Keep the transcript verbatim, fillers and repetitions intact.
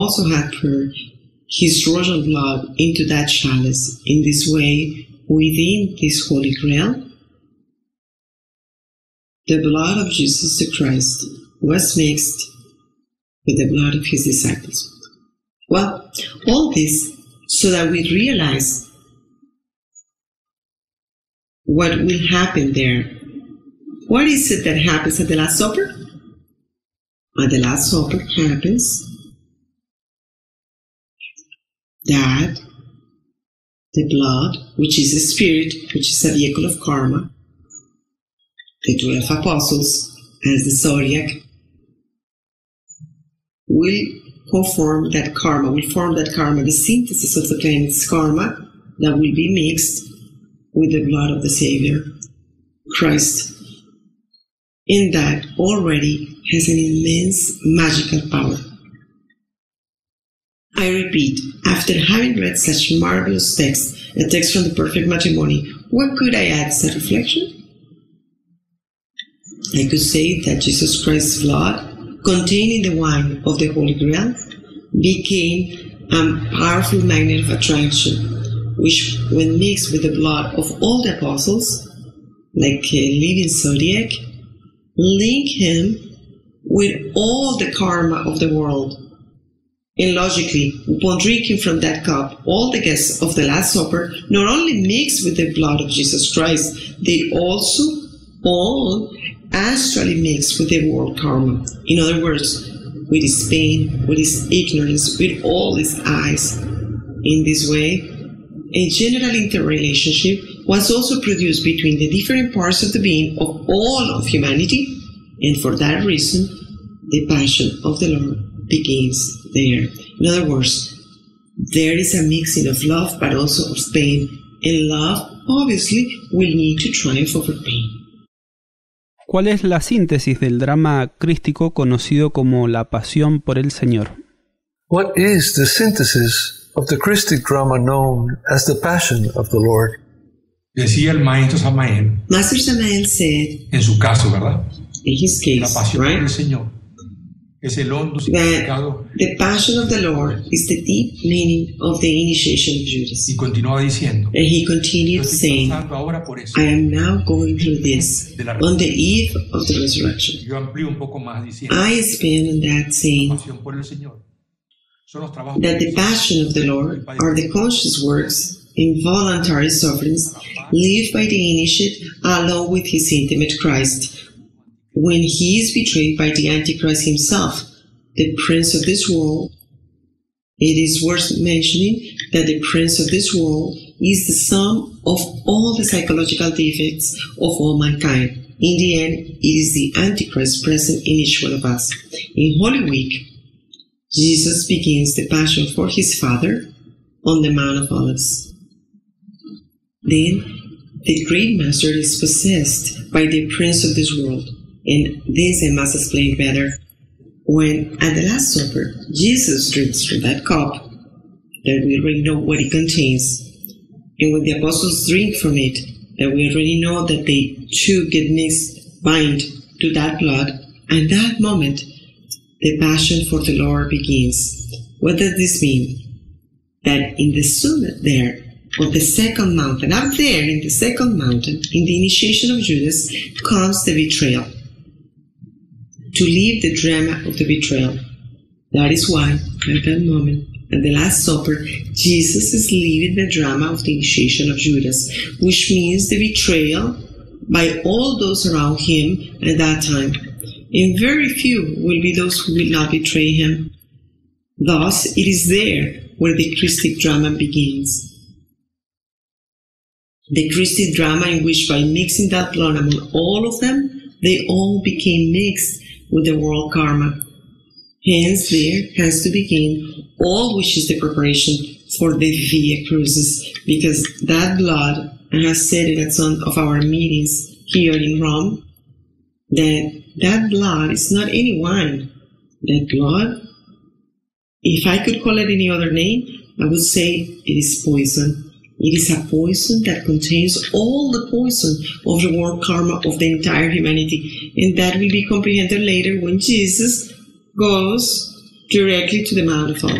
also had poured his royal blood into that chalice. In this way, within this Holy Grail, the blood of Jesus the Christ was mixed with the blood of his disciples. Well, all this so that we realize what will happen there. What is it that happens at the Last Supper? At the Last Supper happens that the blood, which is the Spirit, which is a vehicle of karma, the twelve apostles, as the zodiac, will conform that karma, will form that karma, the synthesis of the planet's karma that will be mixed with the blood of the Savior, Christ. And that already has an immense magical power. I repeat, after having read such marvelous text, a text from the Perfect Matrimony, what could I add as a reflection? I could say that Jesus Christ's blood, contained in the wine of the Holy Grail, became a powerful magnet of attraction, which, when mixed with the blood of all the apostles, like a living zodiac, link him with all the karma of the world. And logically, upon drinking from that cup, all the guests of the Last Supper not only mix with the blood of Jesus Christ, they also all astrally mix with the world karma. In other words, with his pain, with his ignorance, with all his eyes. In this way, a general interrelationship was also produced between the different parts of the being of all of humanity, and for that reason, the passion of the Lord begins there. In other words, there is a mixing of love, but also of pain, and love, obviously, will need to triumph over pain. ¿Cuál es la síntesis del drama crístico conocido como la Pasión por el Señor? What is the synthesis of the Christic drama known as the Passion of the Lord? Decía el maestro Samael, Master Samael said, en su caso, ¿verdad? In his case, la pasión right? del Señor es el hondo significado. The passion of the Lord is the deep meaning of the initiation of Judas. Y continuaba diciendo, and he continued saying, ahora por eso, I am now going through this on the eve of the resurrection. Yo amplío un poco más diciendo, I expand on that saying pasión por el Señor son los trabajos that the passion of the Lord are the conscious works, involuntary sufferings lived by the initiate along with his intimate Christ. When he is betrayed by the Antichrist himself, the prince of this world, it is worth mentioning that the prince of this world is the sum of all the psychological defects of all mankind. In the end, it is the Antichrist present in each one of us. In Holy Week, Jesus begins the passion for his Father on the Mount of Olives. Then, the great master is possessed by the prince of this world. And this I must explain better. When at the Last Supper, Jesus drinks from that cup, that we already know what it contains, and when the apostles drink from it, that we already know that they too get mixed, bind to that blood, and that moment, the passion for the Lord begins. What does this mean? That in the summit there, of the second mountain, up there in the second mountain, in the initiation of Judas, comes the betrayal. To leave the drama of the betrayal. That is why, at that moment, at the Last Supper, Jesus is leaving the drama of the initiation of Judas, which means the betrayal by all those around him at that time. And very few will be those who will not betray him. Thus, it is there where the Christic drama begins. The Christic drama in which, by mixing that blood among all of them, they all became mixed with the world karma. Hence, there has to begin all which is the preparation for the Via Crucis, because that blood, I have said it at some of our meetings here in Rome, that that blood is not any wine. That blood, if I could call it any other name, I would say it is poison. It is a poison that contains all the poison of the world karma of the entire humanity. And that will be comprehended later when Jesus goes directly to the mouth of